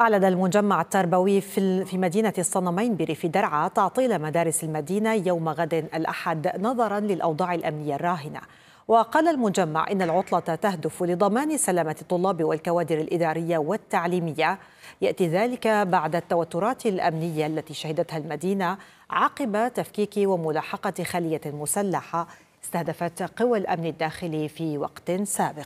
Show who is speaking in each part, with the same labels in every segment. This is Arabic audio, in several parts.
Speaker 1: أعلن المجمع التربوي في مدينة الصنمين بريف درعا تعطيل مدارس المدينة يوم غد الأحد نظرا للأوضاع الأمنية الراهنة. وقال المجمع إن العطلة تهدف لضمان سلامة الطلاب والكوادر الإدارية والتعليمية. يأتي ذلك بعد التوترات الأمنية التي شهدتها المدينة عقب تفكيك وملاحقة خلية مسلحة استهدفت قوى الأمن الداخلي في وقت سابق.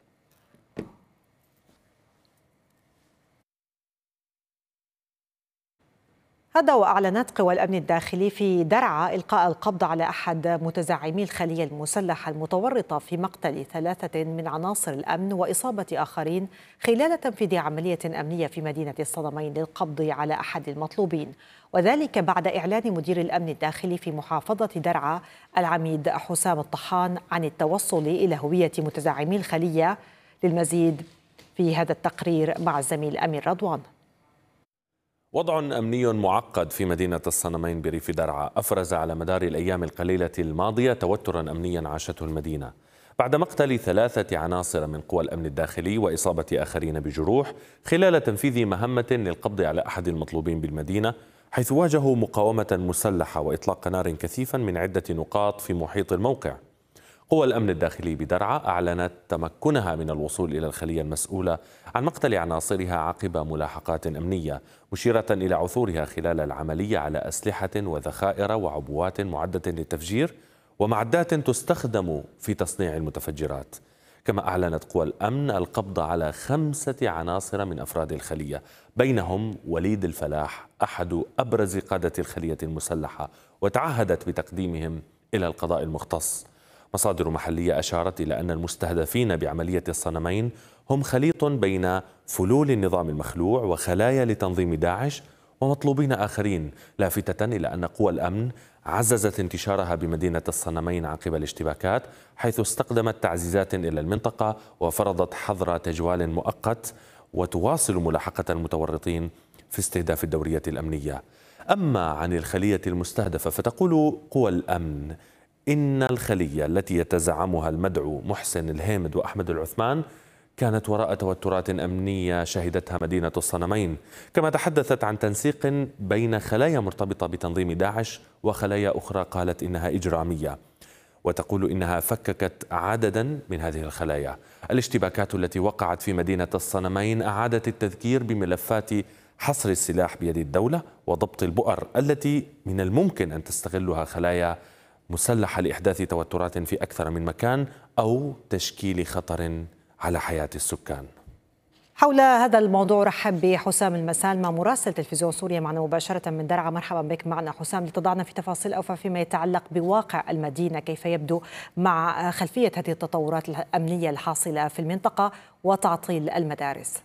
Speaker 1: هذا وأعلنت قوى الأمن الداخلي في درعا إلقاء القبض على أحد متزعمي الخلية المسلحة المتورطة في مقتل 3 من عناصر الأمن وإصابة آخرين خلال تنفيذ عملية أمنية في مدينة الصنمين للقبض على أحد المطلوبين، وذلك بعد إعلان مدير الأمن الداخلي في محافظة درعا العميد حسام الطحان عن التوصل إلى هوية متزعمي الخلية. للمزيد في هذا التقرير مع الزميل أمير رضوان.
Speaker 2: وضع أمني معقد في مدينة الصنمين بريف درعا أفرز على مدار الأيام القليلة الماضية توترا أمنيا عاشته المدينة بعد مقتل 3 عناصر من قوى الأمن الداخلي وإصابة آخرين بجروح خلال تنفيذ مهمة للقبض على أحد المطلوبين بالمدينة، حيث واجهوا مقاومة مسلحة وإطلاق نار كثيفا من عدة نقاط في محيط الموقع. قوى الأمن الداخلي بدرعا أعلنت تمكنها من الوصول إلى الخلية المسؤولة عن مقتل عناصرها عقب ملاحقات أمنية، مشيرة إلى عثورها خلال العملية على أسلحة وذخائر وعبوات معدة للتفجير ومعدات تستخدم في تصنيع المتفجرات. كما أعلنت قوى الأمن القبض على 5 عناصر من أفراد الخلية، بينهم وليد الفلاح أحد أبرز قادة الخلية المسلحة، وتعهدت بتقديمهم إلى القضاء المختص. مصادر محلية أشارت إلى أن المستهدفين بعملية الصنمين هم خليط بين فلول النظام المخلوع وخلايا لتنظيم داعش ومطلوبين آخرين، لافتة إلى أن قوى الأمن عززت انتشارها بمدينة الصنمين عقب الاشتباكات، حيث استخدمت تعزيزات إلى المنطقة وفرضت حظر تجوال مؤقت، وتواصل ملاحقة المتورطين في استهداف الدورية الأمنية. أما عن الخلية المستهدفة فتقول قوى الأمن إن الخلية التي يتزعمها المدعو محسن الهيمد وأحمد العثمان كانت وراء توترات أمنية شهدتها مدينة الصنمين، كما تحدثت عن تنسيق بين خلايا مرتبطة بتنظيم داعش وخلايا أخرى قالت إنها إجرامية، وتقول إنها فككت عددا من هذه الخلايا. الاشتباكات التي وقعت في مدينة الصنمين أعادت التذكير بملفات حصر السلاح بيد الدولة وضبط البؤر التي من الممكن أن تستغلها خلايا مسلحة لإحداث توترات في أكثر من مكان أو تشكيل خطر على حياة السكان.
Speaker 1: حول هذا الموضوع رحب بحسام المسالمة مراسل تلفزيون سوريا معنا مباشرة من درعا. مرحبا بك معنا حسام لتضعنا في تفاصيل أوفى فيما يتعلق بواقع المدينة، كيف يبدو مع خلفية هذه التطورات الأمنية الحاصلة في المنطقة وتعطيل المدارس.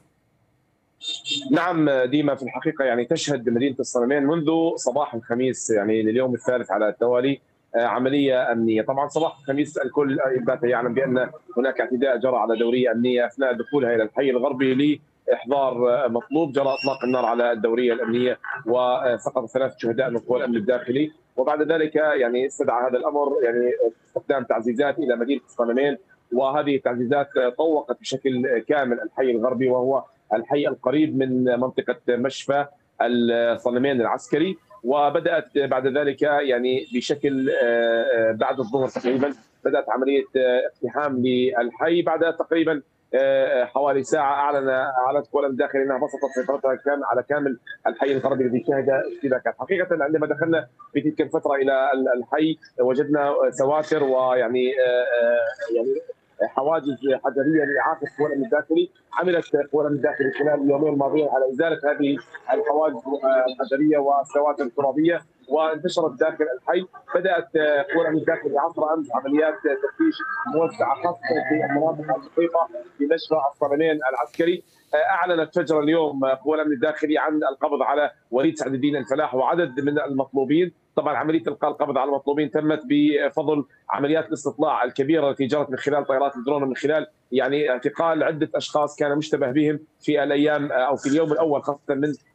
Speaker 3: نعم ديما، في الحقيقة يعني تشهد مدينة الصنمين منذ صباح الخميس يعني لليوم الثالث على التوالي عملية أمنية. طبعا صباح الخميس الكل بات يعلم بأن هناك اعتداء جرى على دورية أمنية أثناء دخولها إلى الحي الغربي لإحضار مطلوب. جرى إطلاق النار على الدورية الأمنية وسقط 3 شهداء من قوى الأمن الداخلي، وبعد ذلك يعني استدعى هذا الأمر يعني استخدام تعزيزات إلى مدينة الصنمين، وهذه التعزيزات طوقت بشكل كامل الحي الغربي وهو الحي القريب من منطقة مشفى الصنمين العسكري. وبدأت بعد ذلك يعني بشكل بعد الظهر تقريبا بدأت عملية اقتحام للحي. بعد تقريبا حوالي ساعة أعلنت قوى الأمن الداخلي أنها بسطت سيطرتها على كامل الحي الغربي الذي شهد اشتباكات. حقيقة عندما دخلنا في تلك الفترة إلى الحي وجدنا سواتر ويعني يعني حواجز حجريه لاعاقه قوى الامن الداخلي. عملت قوى الامن الداخلي خلال اليومين الماضيين على ازاله هذه الحواجز الحجريه والسواتر الترابيه وانتشرت داخل الحي. بدات قوى الامن الداخلي عصر امس عمليات تفتيش موسعه خاصه في المناطق المحيطه بمشفى الصنمين العسكري. اعلنت فجر اليوم قوى الامن الداخلي عن القبض على وليد سعد الدين الفلاح وعدد من المطلوبين. طبعا عمليه القاء القبض على المطلوبين تمت بفضل عمليات الاستطلاع الكبيره التي جرت من خلال طائرات الدرون ومن خلال يعني اعتقال عده اشخاص كان مشتبه بهم في الايام او في اليوم الاول خاصه من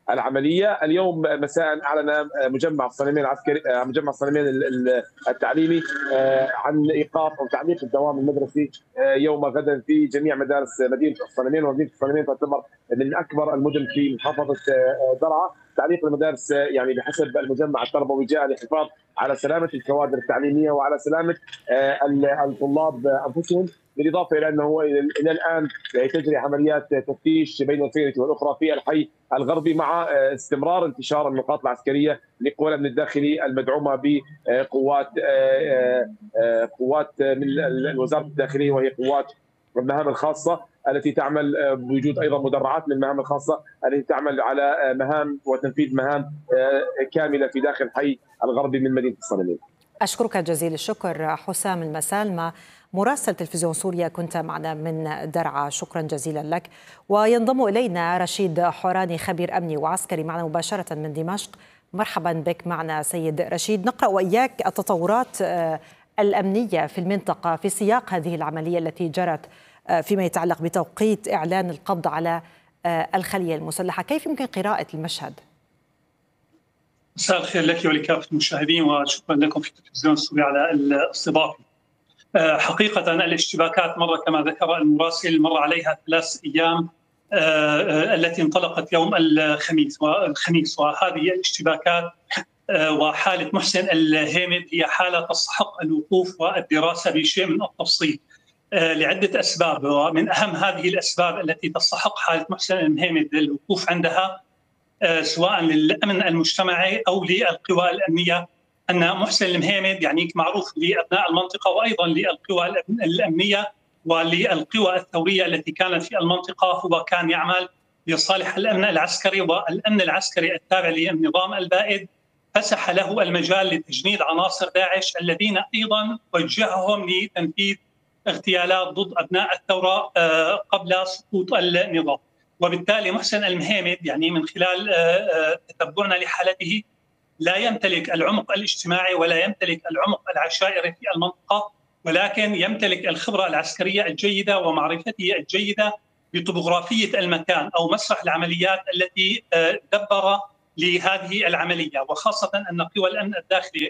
Speaker 3: العمليه. اليوم مساء اعلن مجمع الصنمين العسكري، مجمع الصنمين التعليمي، عن ايقاف او تعليق الدوام المدرسي يوم غدا في جميع مدارس مدينه الصنمين. ومدينه الصنمين تعتبر من اكبر المدن في محافظه درعا. تعليق المدارس يعني بحسب المجمع التربوي جاء للحفاظ على سلامه الكوادر التعليميه وعلى سلامه الطلاب انفسهم، بالاضافه الى انه الى الان تجري عمليات تفتيش بين الفينه والاخرى في الحي الغربي، مع استمرار انتشار النقاط العسكريه لقوى الامن الداخلي المدعومه بقوات من وزاره الداخليه، وهي قوات المهام الخاصه التي تعمل بوجود ايضا مدرعات من المهام الخاصه التي تعمل على مهام وتنفيذ مهام كامله في داخل الحي الغربي من مدينه الصنمين.
Speaker 1: أشكرك جزيل الشكر حسام المسالمة، مراسل تلفزيون سوريا، كنت معنا من درعا، شكرا جزيلا لك. وينضم إلينا رشيد حوراني، خبير أمني وعسكري، معنا مباشرة من دمشق. مرحبا بك معنا سيد رشيد. نقرأ وإياك التطورات الأمنية في المنطقة في سياق هذه العملية التي جرت فيما يتعلق بتوقيت إعلان القبض على الخلية المسلحة. كيف يمكن قراءة المشهد؟
Speaker 4: مساء الخير لك ولكافة المشاهدين، وشكرا لكم في التلفزيون السوري على الاستضافة. حقيقة الاشتباكات مر كما ذكر المراسل، مر عليها 3 أيام التي انطلقت يوم الخميس، وهذه الاشتباكات وحالة محسن الهيمد هي حالة تستحق الوقوف والدراسة بشيء من التفصيل لعدة أسباب. ومن أهم هذه الأسباب التي تستحق حالة محسن الهيمد الوقوف عندها سواء للأمن المجتمعي أو للقوى الأمنية، أن محسن المهيمد يعني معروف لأبناء المنطقة وأيضا للقوى الأمنية وللقوى الثورية التي كانت في المنطقة. هو كان يعمل لصالح الأمن العسكري، والأمن العسكري التابع للنظام البائد فسح له المجال لتجنيد عناصر داعش الذين أيضا وجههم لتنفيذ اغتيالات ضد أبناء الثورة قبل سقوط النظام. وبالتالي محسن المهيمد يعني من خلال تتبعنا لحالته لا يمتلك العمق الاجتماعي ولا يمتلك العمق العشائري في المنطقة، ولكن يمتلك الخبرة العسكرية الجيدة ومعرفته الجيدة بطبوغرافية المكان أو مسرح العمليات التي دبر لهذه العملية. وخاصة أن قوى الأمن الداخلي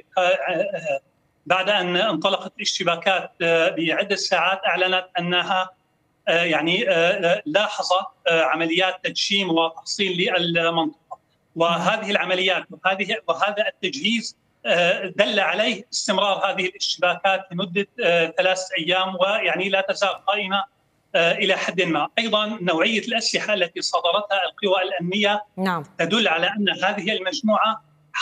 Speaker 4: بعد أن انطلقت الاشتباكات بعدة ساعات أعلنت أنها يعني لاحظت عمليات تجشيم وتحصين للمنطقة، وهذه العمليات وهذا التجهيز دل عليه استمرار هذه الاشتباكات لمدة 3 أيام، ويعني لا تزال قائمة إلى حد ما. أيضا نوعية الأسلحة التي صدرتها القوى الأمنية تدل على أن هذه المجموعة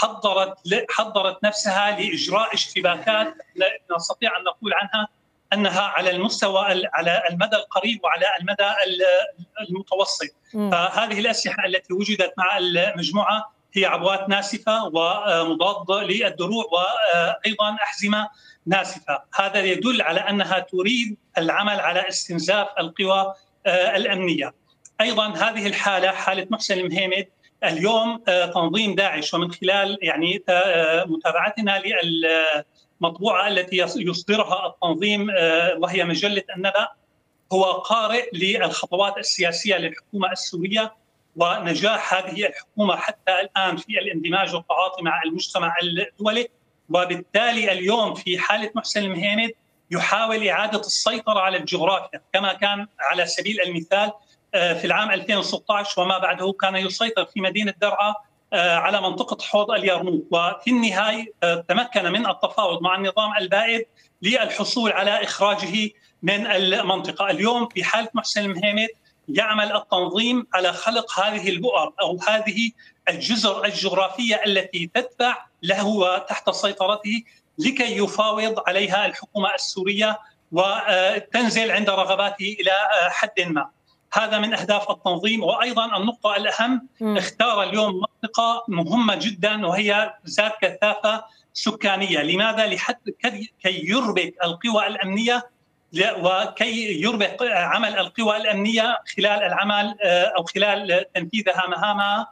Speaker 4: حضرت نفسها لإجراء اشتباكات نستطيع أن نقول عنها أنها على المستوى على المدى القريب وعلى المدى المتوسط. فهذه الأسلحة التي وجدت مع المجموعة هي عبوات ناسفة ومضاد للدروع وأيضا أحزمة ناسفة. هذا يدل على أنها تريد العمل على استنزاف القوى الأمنية. أيضا هذه الحالة، حالة محسن المهيمد، اليوم تنظيم داعش ومن خلال يعني متابعتنا للمطبوعة التي يصدرها التنظيم وهي مجلة النبأ، هو قارئ للخطوات السياسية للحكومة السورية ونجاح هذه الحكومة حتى الآن في الاندماج والتعاطي مع المجتمع الدولي. وبالتالي اليوم في حالة محسن المهيمد يحاول إعادة السيطرة على الجغرافيا كما كان على سبيل المثال في العام 2016 وما بعده كان يسيطر في مدينة درعا على منطقة حوض اليرموك، وفي النهاية تمكن من التفاوض مع النظام البائد للحصول على إخراجه من المنطقة. اليوم في حالة محسن المهيمد يعمل التنظيم على خلق هذه البؤر أو هذه الجزر الجغرافية التي تتبع له وتحت سيطرته لكي يفاوض عليها الحكومة السورية وتنزل عند رغباته إلى حد ما. هذا من أهداف التنظيم. وأيضا النقطة الأهم، اختار اليوم منطقة مهمة جدا وهي ذات كثافة سكانية. لماذا؟ كي يربك القوى الأمنية وكي يربك عمل القوى الأمنية خلال العمل أو خلال تنفيذها مهامها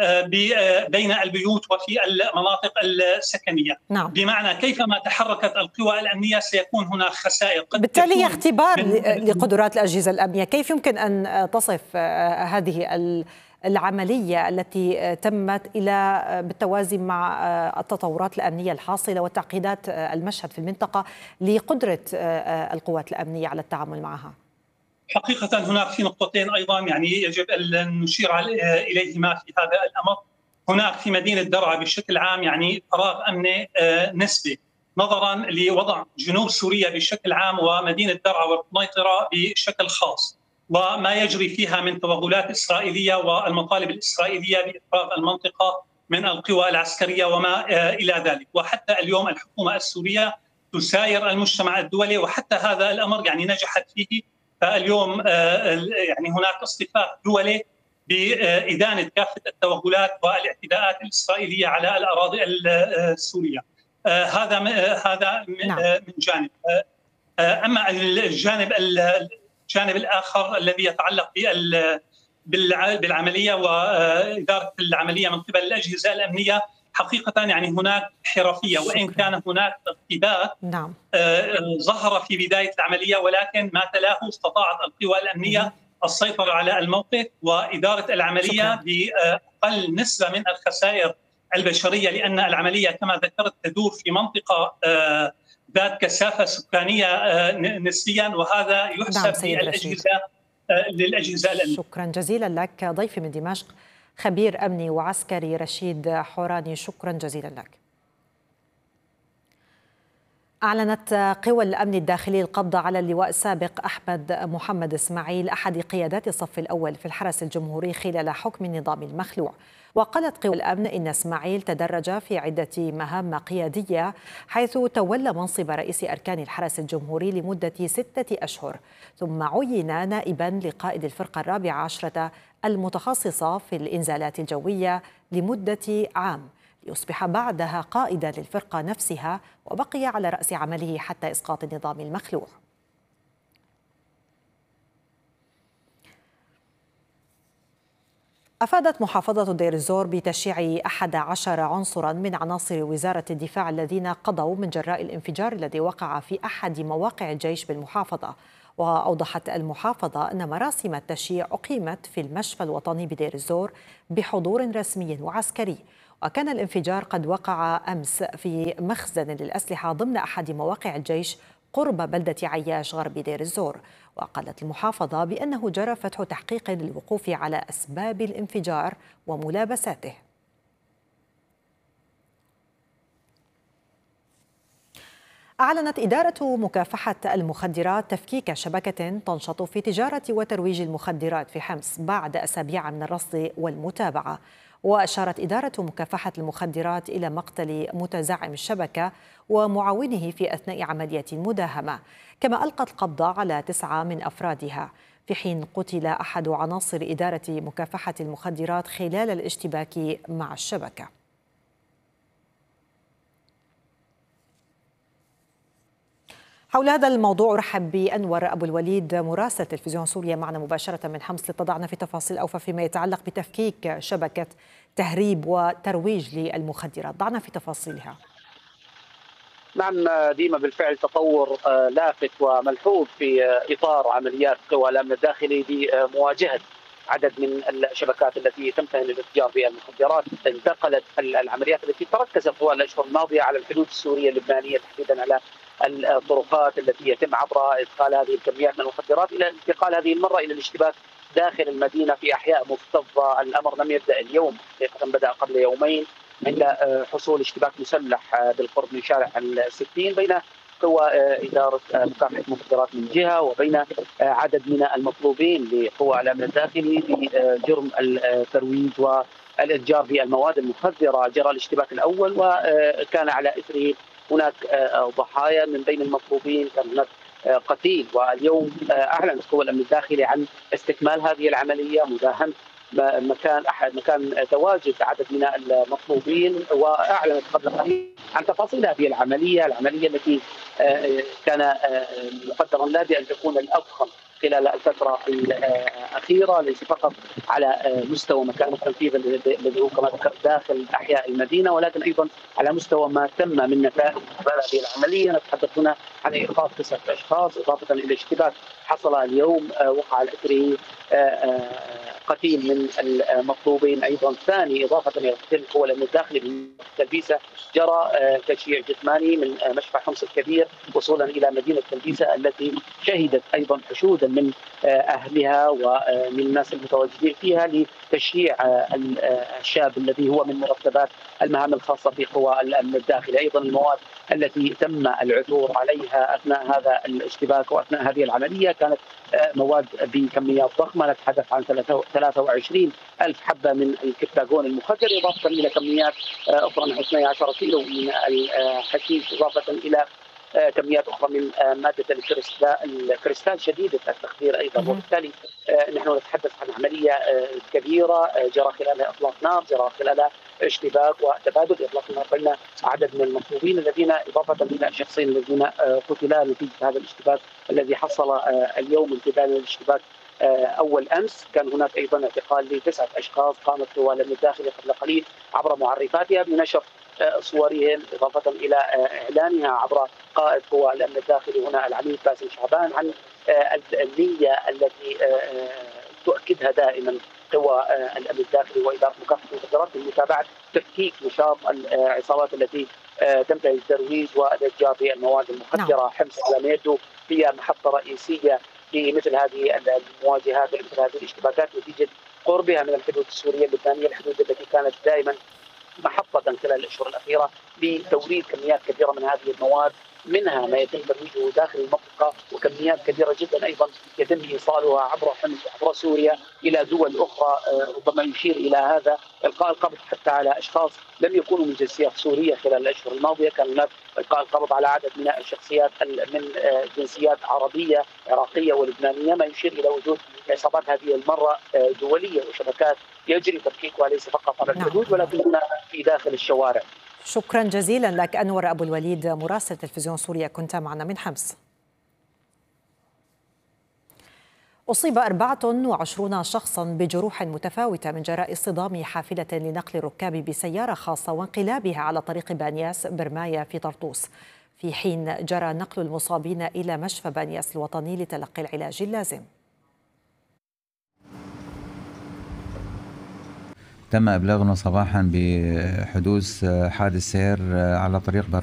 Speaker 4: بين البيوت وفي المناطق السكنية. بمعنى كيفما تحركت القوى الأمنية سيكون هناك خسائر.
Speaker 1: بالتالي اختبار لقدرات الأجهزة الأمنية. كيف يمكن أن تصف هذه العملية التي تمت إلى بالتوازي مع التطورات الأمنية الحاصلة والتعقيدات المشهد في المنطقة لقدرة القوات الأمنية على التعامل معها؟
Speaker 4: حقيقة هناك في نقطتين أيضا يعني يجب أن نشير إليهما في هذا الأمر. هناك في مدينة درعا بشكل عام يعني فراغ أمني نسبي نظرا لوضع جنوب سوريا بشكل عام ومدينة درعا والقنيطرة بشكل خاص، وما يجري فيها من توغلات إسرائيلية والمطالب الإسرائيلية بإفراغ المنطقة من القوى العسكرية وما إلى ذلك. وحتى اليوم الحكومة السورية تساير المجتمع الدولي، وحتى هذا الأمر يعني نجحت فيه. فاليوم يعني هناك اصطفاف دولي بإدانة كافة التوغلات والاعتداءات الإسرائيلية على الأراضي السورية. هذا من جانب. أما الجانب الآخر الذي يتعلق بالعملية وإدارة العملية من قبل الأجهزة الأمنية، حقيقة يعني هناك حرفية وإن كان هناك ارتباك ظهر في بداية العملية، ولكن ما تلاه استطاعت القوى الأمنية السيطرة على الموقف وإدارة العملية بأقل نسبة من الخسائر البشرية، لأن العملية كما ذكرت تدور في منطقة ذات كثافة سكانية نسبيا، وهذا يحسب للأجهزة الأمنية.
Speaker 1: شكرا جزيلا لك ضيفي من دمشق خبير أمني وعسكري رشيد حوراني، شكرا جزيلا لك. أعلنت قوى الأمن الداخلي القبض على اللواء السابق أحمد محمد إسماعيل أحد قيادات الصف الأول في الحرس الجمهوري خلال حكم النظام المخلوع. وقالت قوى الأمن إن إسماعيل تدرج في عدة مهام قيادية، حيث تولى منصب رئيس أركان الحرس الجمهوري لمدة 6 أشهر، ثم عين نائبا لقائد الفرقة 14 المتخصصة في الإنزالات الجوية لمدة عام، ليصبح بعدها قائدا للفرقة نفسها، وبقي على رأس عمله حتى إسقاط النظام المخلوع. أفادت محافظة دير الزور بتشييع 11 عنصرا من عناصر وزارة الدفاع الذين قضوا من جراء الانفجار الذي وقع في أحد مواقع الجيش بالمحافظة. وأوضحت المحافظة أن مراسم التشييع أقيمت في المشفى الوطني بدير الزور بحضور رسمي وعسكري. وكان الانفجار قد وقع أمس في مخزن للأسلحة ضمن أحد مواقع الجيش قرب بلدة عياش غرب دير الزور. وقالت المحافظة بأنه جرى فتح تحقيق للوقوف على أسباب الانفجار وملابساته. أعلنت إدارة مكافحة المخدرات تفكيك شبكة تنشط في تجارة وترويج المخدرات في حمص بعد أسابيع من الرصد والمتابعة. وأشارت إدارة مكافحة المخدرات إلى مقتل متزعم الشبكة ومعاونه في أثناء عملية مداهمة، كما ألقت القبض على 9 من أفرادها، في حين قتل أحد عناصر إدارة مكافحة المخدرات خلال الاشتباك مع الشبكة. حول هذا الموضوع رحب بأنور أبو الوليد مراسل تلفزيون سوريا معنا مباشرة من حمص لتضعنا في تفاصيل أوفى فيما يتعلق بتفكيك شبكة تهريب وترويج للمخدرات. ضعنا في تفاصيلها.
Speaker 5: نعم ديما، بالفعل تطور لافت وملحوظ في إطار عمليات قوى الأمن الداخلي بمواجهة عدد من الشبكات التي تمتهن الاتجار بالمخدرات. انتقلت العمليات التي تركزت طوال الأشهر الماضية على الحدود السورية اللبنانية، تحديدا على الطرقات التي يتم عبرها إدخال هذه الكميات من المخدرات، إلى الانتقال هذه المرة إلى الاشتباك داخل المدينة في أحياء مكتظة. الأمر لم يبدأ اليوم، حقيقة بدأ قبل يومين عند حصول اشتباك مسلح بالقرب من شارع 60 بين قوى إدارة مكافحة المخدرات من جهة وبين عدد من المطلوبين لقوى الأمن الداخلي بجرم الترويج والإتجار بالمواد المخدرة. جرى الاشتباك الأول وكان على إثره هناك ضحايا من بين المطلوبين، كان هناك قتيل. واليوم أعلنت قوى الأمن الداخلي عن استكمال هذه العملية، مداهمة مكان تواجد عدد من المطلوبين، وأعلنت قبل قليل عن تفاصيل هذه العملية التي كان مقدرا لها بأن تكون الأضخم خلال الفترة الأخيرة، ليس فقط على مستوى مكان التنفيذ الذي هو كما ذكرت داخل أحياء المدينة، ولكن أيضا على مستوى ما تم من نتائج هذه العملية. نتحدث هنا عن إيقاف 9 أشخاص إضافة إلى اشتباك حصل اليوم وقع على إثره قتيل من المطلوبين أيضا. الثاني إضافة إلى قتل القوى الأمن الداخلي من تلبيسة، جرى تشييع جثماني من مشفى حمص الكبير وصولا إلى مدينة تلبيسة التي شهدت أيضا حشودا من أهلها ومن الناس المتواجدين فيها لتشييع الشاب الذي هو من مرتبات المهام الخاصة في قوى الأمن الداخلي. أيضا المواد التي تم العثور عليها أثناء هذا الاشتباك وأثناء هذه العملية كانت مواد بكميات ضخمة، نتحدث عن 23 ألف حبة من الكبتاجون المخدر، إضافة إلى كميات أخرى نحو 12 كيلو من الحشيش، إضافة إلى كميات أخرى من مادة الكريستال شديدة التخدير أيضا. وبالتالي نحن نتحدث عن عملية كبيرة جرى خلالها إطلاق نار، جرى خلالها اشتباك وتبادل إطلاق النار بين عدد من المطلوبين الذين إضافة إلى الشخصين الذين قتلا نتيجة هذا الاشتباك الذي حصل اليوم امتدادا للاشتباك أول أمس. كان هناك أيضا اعتقال ل9 أشخاص قامت قوى الأمن الداخلي قبل قليل عبر معرفاتها بنشر صورهم، إضافة إلى إعلانها عبر قائد قوى الأمن الداخلي هنا العميد باسم شعبان عن النية التي تؤكدها دائما قوى الأمن الداخلي وإدارة مكافحة المخدرات بمتابعة تفكيك نشاط العصابات التي تنتهج الترويج والإتجار بالمواد المخدرة. حمص على ما يبدو هي محطة رئيسية في مثل هذه المواجهات ومثل هذه الاشتباكات نتيجة قربها من الحدود السورية اللبنانية، الحدود التي كانت دائما محطة خلال الأشهر الأخيرة لتوريد كميات كبيرة من هذه المواد، منها ما يتم ترويجه داخل المنطقة وكميات كبيرة جدا أيضا يتم إيصالها عبر حمص عبر سوريا إلى دول أخرى. ربما يشير إلى هذا إلقاء القبض حتى على أشخاص لم يكونوا من جنسيات سورية خلال الأشهر الماضية. كان هناك إلقاء القبض على عدد من الشخصيات من جنسيات عربية عراقية ولبنانية، ما يشير إلى وجود عصابات هذه المرة دولية وشبكات يجري تفكيكها ليس فقط على الحدود ولكن هنا في داخل الشوارع.
Speaker 1: شكرا جزيلا لك أنور أبو الوليد مراسل تلفزيون سوريا، كنت معنا من حمص. أصيب 24 شخصا بجروح متفاوتة من جراء اصطدام حافلة لنقل الركاب بسيارة خاصة وانقلابها على طريق بانياس برماية في طرطوس، في حين جرى نقل المصابين إلى مشفى بانياس الوطني لتلقي العلاج اللازم.
Speaker 6: تم إبلاغنا صباحا بحدوث حادث سير على طريق